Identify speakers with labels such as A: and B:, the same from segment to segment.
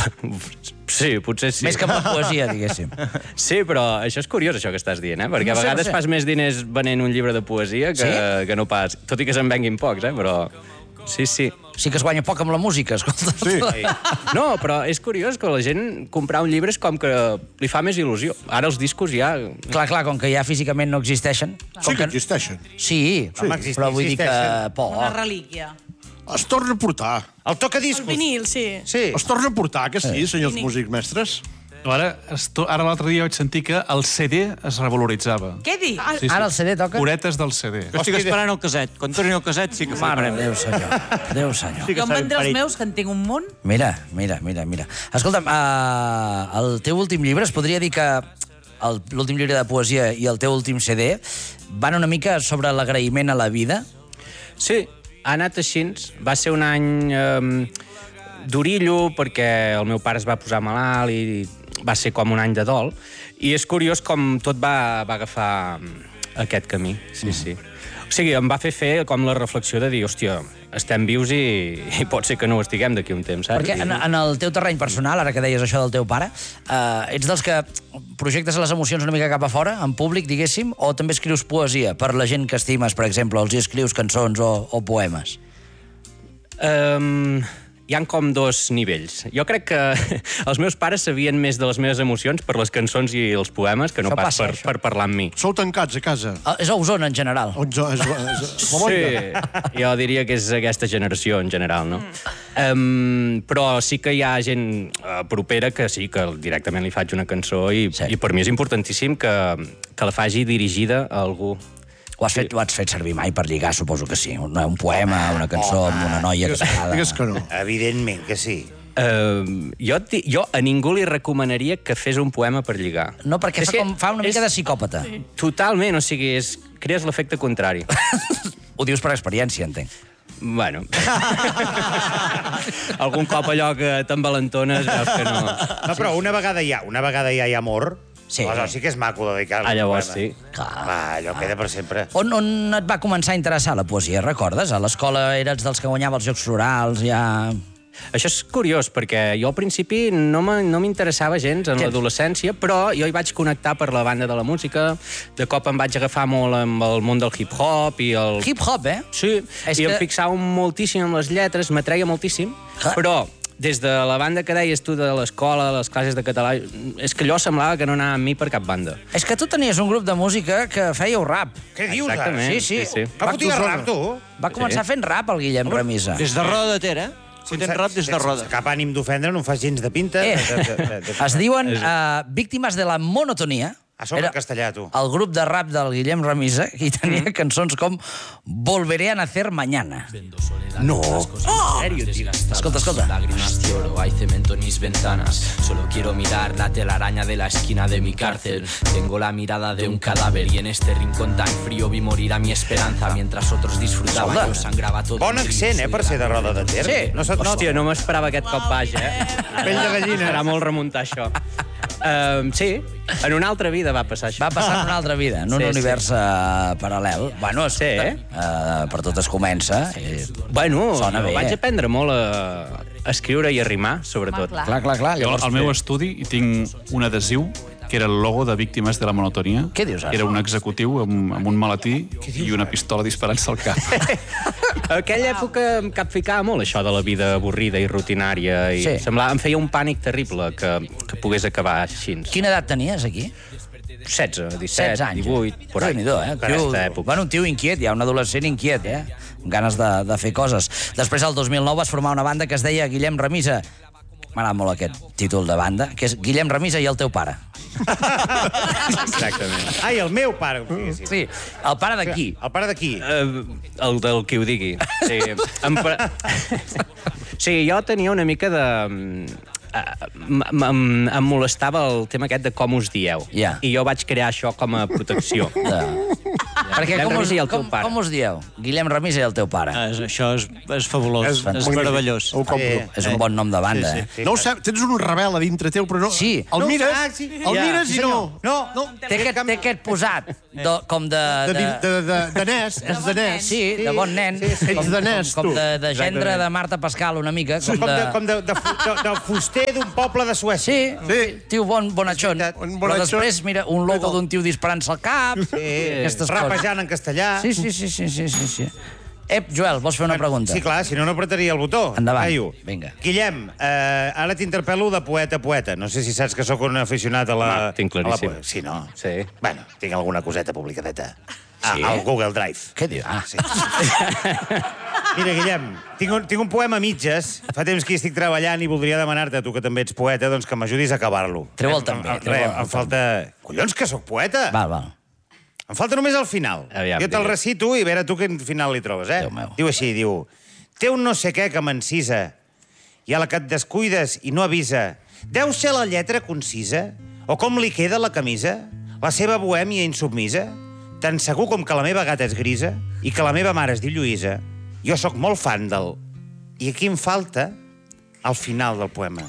A: Sí, potser sí.
B: Més que amb la poesia, diguéssim.
A: Sí, però això és curiós, això que estàs dient, perquè a vegades fas més diners venent un llibre de poesia que no pas... Tot i que se'n venguin pocs, però... Sí.
B: Sí que es guanya poc amb la música, escolta.
C: Sí.
A: No, però és curiós que la gent comprar un llibre és com que li fa més il·lusió. Ara els discos ja...
B: Clar, com que ja físicament no existeixen.
C: Sí que existeixen.
B: Sí, però vull dir que poc.
D: Una relíquia.
C: Es torna a portar.
E: El tocadiscos.
D: El vinil, sí.
E: Sí.
C: Es torna a portar, que sí, senyors músics mestres?
F: Ara l'altre dia vaig sentir que el CD es revaloritzava.
D: Què dic?
F: Sí.
B: Ara el CD toca?
F: Puretes del CD.
G: Jo estic esperant el casset. Quan torni el casset sí que
B: Mare,
G: farem.
B: Déu senyor. Déu senyor.
D: Jo em vendré els meus, que en tinc un munt.
B: Mira. Escolta'm, el teu últim llibre, es podria dir que l'últim llibre de poesia i el teu últim CD van una mica sobre l'agraïment a la vida?
A: Sí, ha anat així. Va ser un any d'orillo, perquè el meu pare es va posar malalt i va ser com un any de dol. I és curiós com tot va agafar aquest camí. Sí. O sigui, em va fer com la reflexió de dir, hòstia, estem vius i pot ser que no ho estiguem d'aquí un temps, saps?
B: Perquè en el teu terreny personal, ara que deies això del teu pare, ets dels que projectes les emocions una mica cap a fora, en públic, diguéssim, o també escrius poesia per la gent que estimes, per exemple, els hi escrius cançons o poemes?
A: Hi ha com dos nivells. Jo crec que els meus pares sabien més de les meves emocions per les cançons i els poemes que no
B: Això
A: pas
B: passa,
A: per parlar amb mi.
C: Sou tancats a casa?
B: És a Osona, en general.
A: Sí, jo diria que és aquesta generació en general, no? Però sí que hi ha gent propera que sí, que directament li faig una cançó i per mi és importantíssim que la faci dirigida a algú.
B: Ho has fet servir mai per lligar, suposo que sí. Un poema, una cançó amb una noia que t'agrada.
C: Digues que no.
E: Evidentment que sí.
A: Jo a ningú li recomanaria que fes un poema per lligar.
B: No, perquè fa una mica de psicòpata.
A: Totalment, o sigui, crees l'efecte contrari.
B: Ho dius per experiència, entenc.
A: Bueno. Algun cop allò que t'envalentones, veus que no.
E: No, però una vegada hi ha amor,
B: sí.
E: Aleshores sí que és maco dedicar-li.
A: Llavors sí.
E: Va, allò queda per sempre.
B: On et va començar a interessar la poesia, recordes? A l'escola eres dels que guanyava els Jocs Florals, ja...
A: Això és curiós, perquè jo al principi no m'interessava gens en l'adolescència, però jo hi vaig connectar per la banda de la música, de cop em vaig agafar molt amb el món del hip-hop i el...
B: Hip-hop,
A: Sí, i em fixava moltíssim en les lletres, m'atreia moltíssim, però des de la banda que deies tu de l'escola, les classes de català, és que allò semblava que no anava amb mi per cap banda.
B: És que tu tenies un grup de música que fèieu rap.
E: Què dius, ara?
A: Exactament.
B: Sí.
E: Va fotir rap, tu?
B: Va començar fent rap, el Guillem Remisa.
G: Des de Roda de Ter, Si tens rap des de Roda.
E: Cap ànim d'ofendre, no em fas gens de pinta.
B: Es diuen Víctimes de la Monotonia.
E: A sobre en castellà, tu.
B: El grup de rap del Guillem Remisa, que hi tenia cançons com Volveré a nacer mañana.
C: No.
B: Escolta.
H: Lágrimas de oro, hay cemento en mis ventanas. Solo quiero mirar la telaraña de la esquina de mi cárcel. Tengo la mirada de un cadáver y en este rincón tan frío vi morir a mi esperanza mientras otros disfrutaban. Yo sangraba todo.
E: Bon accent, per ser de Roda de Ter.
B: Sí.
A: Hòstia, no m'esperava aquest cop baix,
C: Pell de gallina.
A: Serà molt remuntar això. Sí, en una altra vida va passar això.
B: Va passar en una altra vida, en un univers paral·lel. Bueno, per tot es comença.
A: Bueno,
B: Sona bé.
A: vaig aprendre molt a escriure i a rimar, sobretot.
B: Clar.
F: Jo al meu estudi hi tinc un adhesiu que era el logo de Víctimes de la Monotonia.
B: Què dius ara?
F: Era un executiu amb un maletí i una pistola disparant-se al cap.
A: A aquella època em capficava molt això de la vida avorrida i rutinària. I em feia un pànic terrible que pogués acabar així.
B: Quina edat tenies, aquí?
A: 16, 17, 18, por ahí.
B: Aquesta època. Bueno, un tio inquiet, ja un adolescent inquiet, amb ganes de fer coses. Després, el 2009, vas formar una banda que es deia Guillem Remisa. M'agrada molt aquest títol de banda, que és Guillem Remisa i el teu pare.
A: Exactament.
E: Ai, el meu pare.
B: Sí, el pare de qui?
E: El pare de qui?
A: El del qui ho digui. Sí, sí, jo tenia una mica de... Em molestava el tema aquest de com us dieu. I jo vaig crear això com a protecció.
B: Perquè com us dieu? Guillem Remisa i el teu pare.
G: Això és fabulós, és meravellós.
B: És un bon nom de banda,
C: No ho sé, tens un rebel a dintre teu, però no...
B: Sí.
C: El mires i no.
B: Té aquest posat, com de...
C: De nes, és de nes.
B: Sí, de bon nen.
C: Ets de nes, tu.
B: Com de gendre de Marta Pascal, una mica.
E: Com de fuster ve d'un poble de Suècia.
B: Sí, tio bonachón.
C: Un
B: Però
C: bonachón.
B: després, mira, un logo d'un tio disparant-se al cap. Aquestes coses.
E: Rapejant en castellà.
B: Sí. Joel, vols fer una pregunta?
E: Sí, clar, si no, no apretaria el botó.
B: Endavant,
E: Caio.
B: vinga.
E: Guillem, ara t'interpel·lo de poeta a poeta. No sé si saps que sóc un aficionat a la...
A: Home, tinc claríssim.
E: Sí, no?
A: Sí.
E: Bueno, tinc alguna coseta publicadeta.
B: Sí?
E: Al Google Drive.
B: Què diu? Ah,
E: Sí. Mira, Guillem, tinc un poema a mitges. Fa temps que hi estic treballant i voldria demanar-te, tu que també ets poeta, doncs que m'ajudis a acabar-lo.
B: Treu-el també, treu-el.
E: Em falta... Collons, que sóc poeta!
B: Val.
E: Em falta només el final.
A: Aviam,
E: Jo te'l
A: digues.
E: recito i a veure tu quin final li trobes, eh?
B: Déu meu.
E: Diu així, diu... Té un no sé què que m'encisa i a la que et descuides i no avisa. Deu ser la lletra concisa? O com li queda la camisa? La seva bohèmia insubmisa? Tan segur com que la meva gata és grisa i que la meva mare es diu Lluïsa, jo sóc molt fan del... I aquí em falta el final del poema.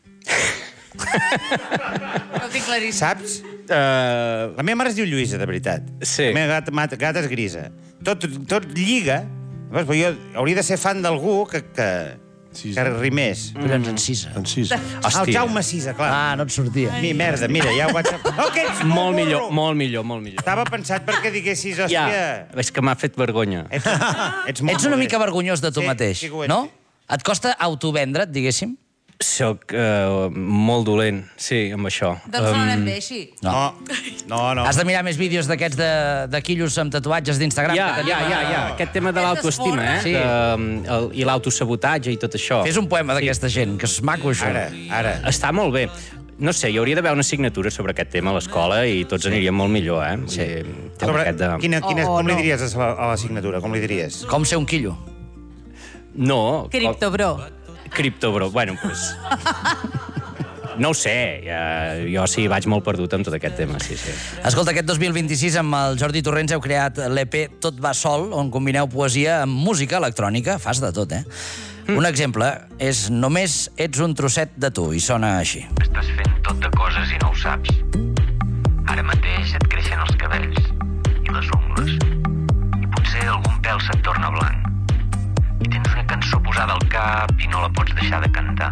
D: No ho tinc claríssim.
E: Saps? La meva mare es diu Lluïsa, de veritat.
A: Sí.
E: La meva gata és grisa. Tot lliga. Llavors, però jo hauria de ser fan d'algú que rimés.
B: Collons, encisa.
C: Encisa.
E: El Jaume Sisa, clar.
B: Ah, no et sortia.
E: Merda, mira, ja ho vaig... Oh, que ets
A: Molt
E: burro!
A: millor.
E: Estava pensat perquè diguessis, hòstia...
A: Ja, és que m'ha fet vergonya.
E: Ets molt
B: Ets una
E: modest.
B: mica vergonyós de tu
E: Sí,
B: mateix,
E: sí que ho ets,
B: no?
E: sí.
B: Et costa autovendre't, diguéssim?
A: Soc molt dolent, sí, amb això.
D: Doncs no anem bé així.
E: No.
B: Has de mirar més vídeos d'aquests de quillos amb tatuatges d'Instagram.
A: Ja. Aquest tema de l'autoestima,
B: Sí.
A: I l'autosabotatge i tot això.
B: Fes un poema d'aquesta gent, que és maco, això.
E: Ara.
A: Està molt bé. No sé, hi hauria d'haver una assignatura sobre aquest tema a l'escola i tots aniríem molt millor, eh? Sí.
E: Sobre, com li
D: no.
E: diries a l'assignatura? Com li diries?
B: Com ser un quillo.
A: No.
D: Criptobro.
A: Criptobro. Bueno, pues... No ho sé, jo sí vaig molt perdut amb tot aquest tema, sí.
B: Escolta, aquest 2026 amb el Jordi Torrents heu creat l'EP Tot va sol, on combineu poesia amb música electrònica. Fas de tot, eh? Un exemple és Només ets un trosset de tu, i sona així.
I: Estàs fent tot de coses i no ho saps. Ara mateix et creixen els cabells i les ungles. I potser algun pèl se't torna blanc. I tens una cançó posada al cap i no la pots deixar de cantar.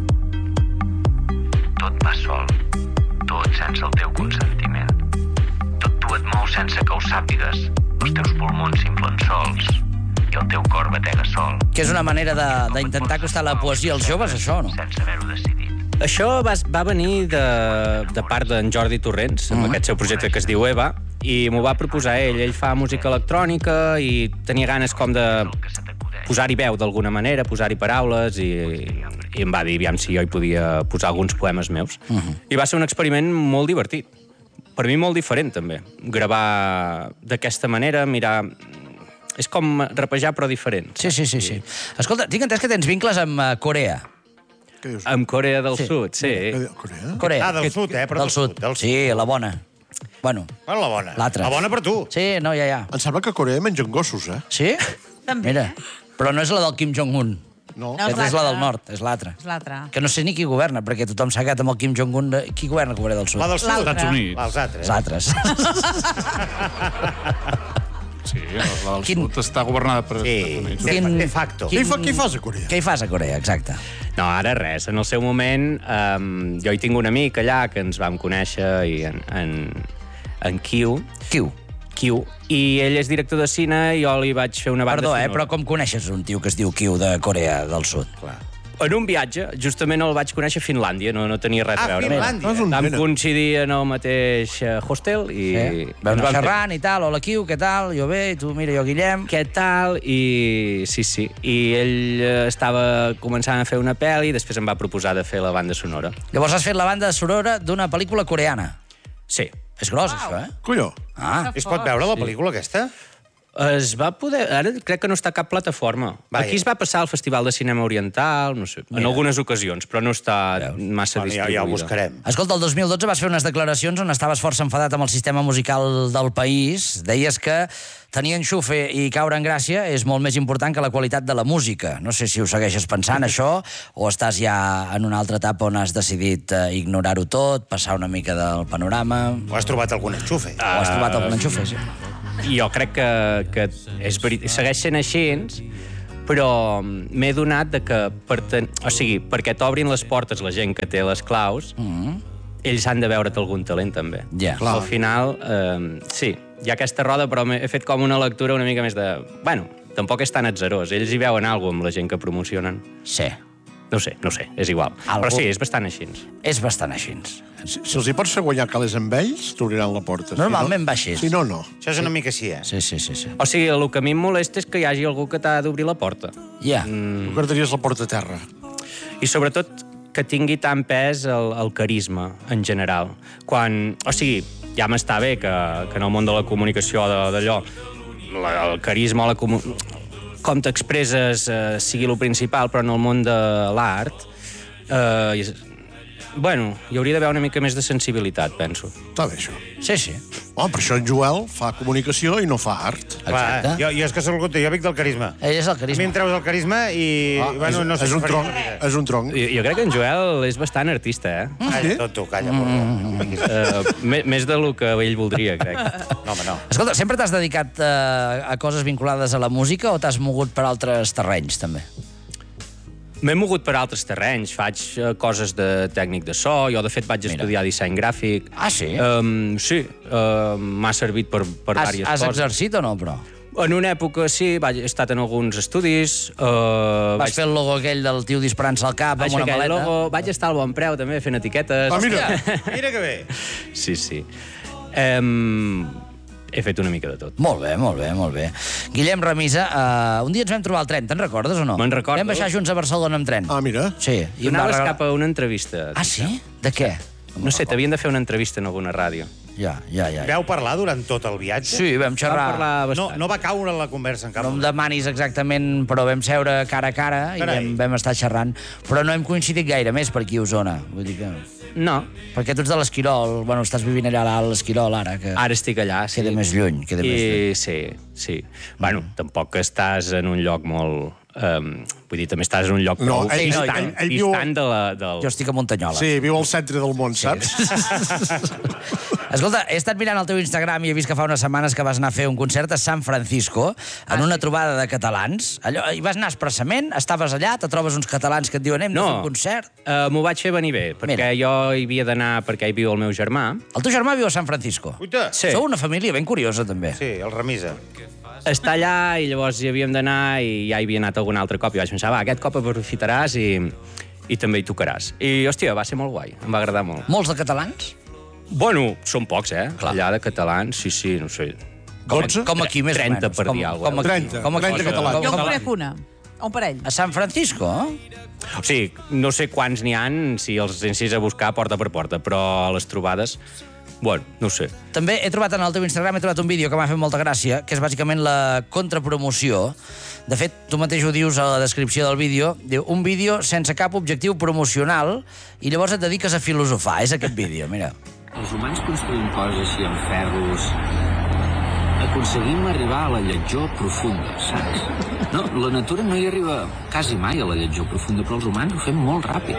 I: Tot va sol, tot sense el teu consentiment. Tot tu et mou sense que ho sàpigues. Els teus pulmons s'inflen sols i el teu cor batega sol.
B: Que és una manera d'intentar acostar la poesia als joves, això, no?
I: Sense haver-ho decidit.
A: Això va venir de part d'en Jordi Torrents, amb aquest seu projecte que es diu Eva, i m'ho va proposar ell. Ell fa música electrònica i tenia ganes com de posar-hi veu d'alguna manera, posar-hi paraules, i em va dir aviam si jo hi podia posar alguns poemes meus. I va ser un experiment molt divertit. Per mi molt diferent, també. Gravar d'aquesta manera, mirar... És com rapejar, però diferent.
B: Sí. Escolta, tinc entès que tens vincles amb Corea.
C: Què dius?
A: Amb Corea del Sud, sí.
C: Corea?
B: Corea.
E: Del sud, però
B: Del sud. Sí, la bona. Bueno,
E: Bueno, la bona.
B: L'altra.
E: La bona per tu.
B: sí, no, ja.
C: Em sembla que a Corea mengen gossos, eh?
B: Sí?
D: També.
B: Mira, però no és la del Kim Jong-un.
C: No.
D: No,
B: Aquesta és la del nord, és l'altra.
D: És l'altra.
B: Que no sé ni qui governa, perquè tothom s'ha quedat amb el Kim Jong-un. Qui governa Corea del Sud?
E: La del sud.
D: L'altra.
F: Estats Units.
E: Els altres.
B: Els altres.
F: Sí, la del
B: Quin-
F: sud està governada per
E: Sí,
F: Estats Units.
E: de facto.
C: Què fas a Corea?
B: Què hi fas a Corea, exacte?
A: No, ara res. En el seu moment, jo hi tinc un amic allà que ens vam conèixer i en Kiu, i ell és director de cine i jo li vaig fer una banda
B: Perdó,
A: sonora.
B: però com coneixes un tio que es diu Kiu de Corea del Sud?
E: Clar.
A: En un viatge, justament el vaig conèixer a Finlàndia, no tenia res a veure.
E: Finlàndia.
C: És un
A: Vam
C: nena.
A: coincidir en el mateix hostel i...
B: Vam
A: ens
B: anar
A: vam fer-
B: xerrant i tal, hola Kiu, què tal? Jo bé, i tu, mira, jo Guillem.
A: Què tal? I sí. I ell estava començant a fer una pel·li i després em va proposar de fer la banda sonora.
B: Llavors has fet la banda sonora d'una pel·lícula coreana.
A: Sí.
B: És gros, això, eh?
C: Colló.
B: Ah,
E: Es pot veure la pel·lícula aquesta?
A: Es va poder... Ara crec que no està a cap plataforma.
E: Vaja.
A: Aquí es va passar al Festival de Cinema Oriental, no sé, en algunes ocasions, però no està massa
E: Bueno,
A: distribuïda.
E: ja ho buscarem.
B: escolta, el 2012 vas fer unes declaracions on estaves força enfadat amb el sistema musical del país. Deies que tenir enxufe i caure en gràcia és molt més important que la qualitat de la música. No sé si ho segueixes pensant, això, o estàs ja en una altra etapa on has decidit ignorar-ho tot, passar una mica del panorama...
E: O has trobat algun enxufe?
B: O has trobat algun enxufe, sí.
A: Jo crec que és segueix sent així, però m'he donat de que perquè t'obrin les portes la gent que té les claus, ells han de veure't algun talent, també.
B: Ja.
C: Clar.
A: Al final, sí, hi ha aquesta roda, però he fet com una lectura una mica més de... Bueno, tampoc és tan atzerós. Ells hi veuen alguna cosa amb la gent que promocionen.
B: Sí.
A: No sé, és igual.
B: Algú-
A: Però sí, és bastant així.
B: És bastant així.
C: Si els hi pots fer guanyar calés amb ells, t'obriran la porta.
B: Normalment va així.
C: Si no, no.
E: Això és una mica així, eh?
B: Sí.
A: O sigui, el que a mi em molesta és que hi hagi algú que t'ha d'obrir la porta.
B: Ja.
C: Tu guardaries la porta a terra.
A: I sobretot que tingui tant pes el carisma, en general. O sigui, ja m'està bé que en el món de la comunicació d'allò, el carisma o com t'expresses sigui el principal, però en el món de l'art, hi hauria d'haver una mica més de sensibilitat, penso.
C: Està bé, això.
B: Sí.
C: Per això en Joel fa comunicació i no fa art.
B: Exacte.
E: Jo és que soc jo vic del carisma.
B: Ell és el
E: A mi
B: carisma.
E: em treus el carisma i... bueno, no sé
C: és un
E: què faria
C: tronc.
E: amb la vida.
C: És un tronc.
A: Jo crec que en Joel és bastant artista,
E: Calla, tot tu, calla, porra.
A: Més de lo que ell voldria, crec.
E: No, home, no.
B: Escolta, sempre t'has dedicat a coses vinculades a la música o t'has mogut per altres terrenys, també?
A: M'he mogut per altres terrenys, faig coses de tècnic de so, jo de fet vaig estudiar disseny gràfic.
B: Ah, sí?
A: Sí, m'ha servit per diverses
B: Has
A: coses.
B: exercit o no, però?
A: En una època sí, he estat en alguns estudis.
B: Vas fer el logo aquell del tio disparant-se al cap amb una
A: fer aquell
B: maleta?
A: logo, vaig estar al Bon Preu també fent etiquetes.
C: Mira.
E: Mira que bé.
A: Sí. He fet una mica de tot.
B: Molt bé. Guillem Remisa, un dia ens vam trobar al tren, te'n recordes o no?
A: Me'n recordo.
B: Vam baixar junts a Barcelona amb tren.
C: Mira.
B: Sí.
A: I anaves cap a una entrevista.
B: Ah, sí? De què?
A: No sé, t'havien de fer una entrevista en alguna ràdio.
B: Ja.
E: Vau parlar durant tot el viatge?
B: Sí, vam
A: Vam
B: xerrar.
A: parlar
E: No,
A: bastant.
E: no va caure la conversa en cap
B: No em
E: moment.
B: demanis exactament, però vam seure cara a cara i
E: Carai.
B: vam estar xerrant. Però no hem coincidit gaire més per aquí a Osona. Vull dir que...
A: No,
B: Perquè tu ets de l'Esquirol, bueno, estàs vivint allà a l'Esquirol ara, que
A: ara estic allà, sí.
B: queda més lluny, queda més lluny.
A: Sí. Bueno, tampoc estàs en un lloc molt... vull dir, també estàs en un lloc
C: No,
A: prou
C: ell-
A: distant,
C: ell viu-
A: distant del...
B: Jo estic a Muntanyola.
C: Sí, viu al centre del món, saps?
B: Escolta, he estat mirant el teu Instagram i he vist que fa unes setmanes que vas anar a fer un concert a San Francisco en una trobada de catalans. Allò, i vas anar expressament, estaves allà, te trobes uns catalans que et diuen hem de fer un concert.
A: M'ho vaig fer venir bé, perquè
B: Mira.
A: jo hi havia d'anar perquè hi viu el meu germà.
B: El teu germà viu a San Francisco.
E: Uita.
A: Sí.
B: Sou una família ben curiosa, també.
E: Sí, el remisa.
A: Està allà i llavors hi havíem d'anar i ja hi havia anat algun altre cop i vaig pensar, va, aquest cop aprofitaràs i també hi tocaràs. I, hòstia, va ser molt guai, em va agradar molt.
B: Molts de catalans?
A: Bueno, són pocs,
B: Clar.
A: Allà de catalans, sí, no sé.
C: 12?
B: Com aquí, més
A: 30
B: o menys.
A: per dir alguna
B: com
A: cosa.
B: aquí.
C: 30,
B: Com aquí.
C: 30 catalans.
D: Jo en conec una. Un parell.
B: A San Francisco,
A: O sigui, no sé quants n'hi han, si els encis a buscar porta per porta, però a les trobades, bueno, no ho sé.
B: També he trobat en el teu Instagram un vídeo que m'ha fet molta gràcia, que és bàsicament la contrapromoció. De fet, tu mateix ho dius a la descripció del vídeo, diu, un vídeo sense cap objectiu promocional i llavors et dediques a filosofar. És aquest vídeo, mira.
H: Els humans construïm coses així amb ferros. Aconseguim arribar a la lletjor profunda, saps? No, la natura no hi arriba quasi mai a la lletjor profunda, però els humans ho fem molt ràpid.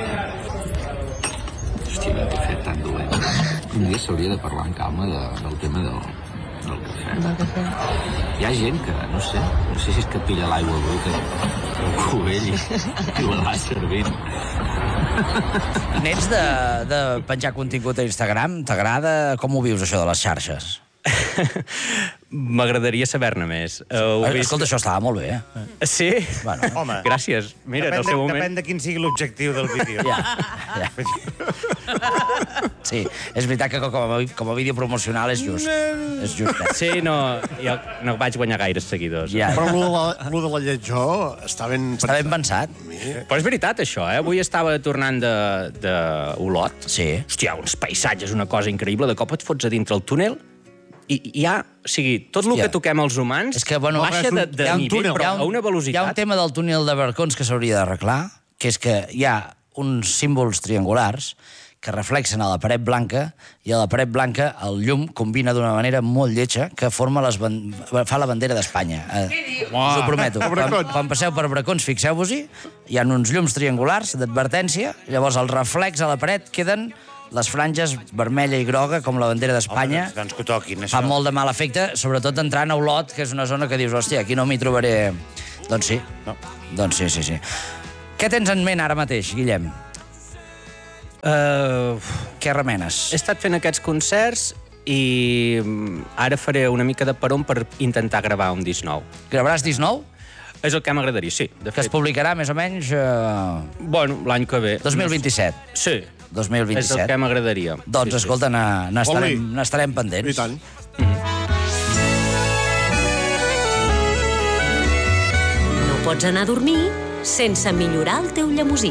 H: Hòstia, no t'he fet tan dolent. Un dia s'hauria de parlar en calma del tema del cafè. Hi ha gent que, no sé si és que pilla l'aigua bruta del cubell i la va servint.
B: N'ets de penjar contingut a Instagram? T'agrada? Com ho vius, això de les xarxes?
A: M'agradaria saber-ne més. Ho he vist-
B: Escolta, això estava molt bé,
A: Sí?
B: Bueno,
E: home.
A: Gràcies. Mira, en el seu moment...
E: Depèn de quin sigui l'objectiu del vídeo.
B: Ja. Sí, és veritat que com a vídeo promocional és just. És just.
A: Sí, no, jo no vaig guanyar gaires seguidors.
B: Ja.
C: Però lo de la lletjor està ben...
B: Està ben pensat.
A: Però és veritat, això, eh? Avui estava tornant d'Olot.
B: Sí.
A: Hòstia, uns paisatges, una cosa increïble. De cop et fots a dintre el túnel i hi ha... O sigui, tot el
B: Hòstia.
A: que toquem els humans
B: És que, bueno,
A: baixa de
B: hi ha un
A: nivell,
B: túnel,
A: però a una
B: Hi ha un
A: velocitat.
B: tema del túnel de barcons que s'hauria d'arreglar, que és que hi ha uns símbols triangulars que reflexen a la paret blanca i a la paret blanca el llum combina d'una manera molt lletja que forma fa la bandera d'Espanya. Us ho prometo. Quan passeu per Bracons, fixeu-vos-hi, hi ha uns llums triangulars d'advertència, llavors el reflex a la paret queden les franges vermella i groga, com la bandera d'Espanya.
E: Doncs que ho toquin, això.
B: Fa molt de mal efecte, sobretot entrant a Olot, que és una zona que dius, hòstia, aquí no m'hi trobaré Doncs sí.
E: No.
B: Doncs sí, sí, sí. Què tens en ment ara mateix, Guillem? Què remenes?
A: He estat fent aquests concerts i ara faré una mica de peron per intentar gravar un disc nou.
B: Gravaràs disc nou?
A: És el que m'agradaria, sí. De
B: Que es
A: fet,
B: publicarà més o menys...
A: bueno, l'any que ve.
B: 2027.
A: Sí.
B: 2027.
A: És el que m'agradaria.
B: Doncs,
A: sí,
B: escolta, n'estarem pendents.
C: I tant.
J: No pots anar a dormir sense millorar el teu llemosí.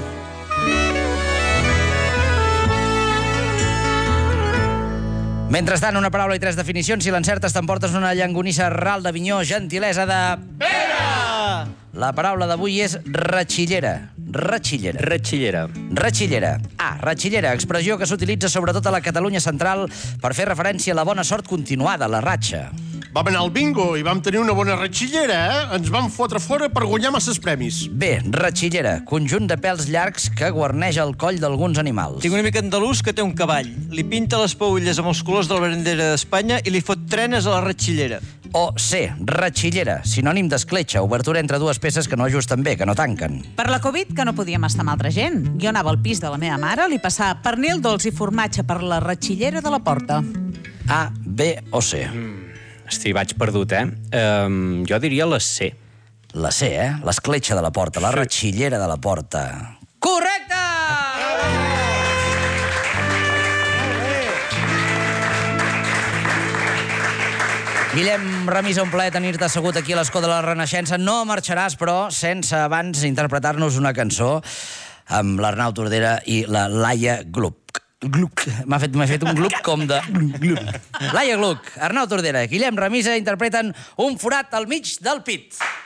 B: Mentrestant, una paraula i 3 definicions. Si l'encertes, t'emportes una llangonissa ral d'Avinyó, gentilesa de... Pere! La paraula d'avui és ratxillera. Ratxillera.
A: Ratxillera.
B: Ratxillera. Ratxillera, expressió que s'utilitza sobretot a la Catalunya central per fer referència a la bona sort continuada, la ratxa.
C: Vam anar al bingo i vam tenir una bona ratxillera, eh? Ens vam fotre fora per guanyar masses premis.
B: Bé, ratxillera, conjunt de pèls llargs que guarneja el coll d'alguns animals.
G: Tinc una mica andalús que té un cavall. Li pinta les peülles amb els colors de la bandera d'Espanya i li fot trenes a la ratxillera.
B: O C, ratxillera, sinònim d'escletxa, obertura entre dues peces que no ajusten bé, que no tanquen.
D: Per la Covid, que no podíem estar amb altra gent. Jo anava al pis de la meva mare, li passava pernil, dolç i formatge per la ratxillera de la porta.
B: A, B o C.
A: Hosti, vaig perdut, eh? Jo diria la C.
B: La C, l'escletxa de la porta, la ratxillera de la porta. Correcte! Guillem Remisa, un plaer tenir-te assegut aquí a l'escó de la Renaixença. No marxaràs, però, sense abans interpretar-nos una cançó amb l'Arnau Tordera i la Laia Gluck. M'ha fet un glup com de... Laia Gluck, Arnau Tordera, Guillem Remisa interpreten Un forat al mig del pit.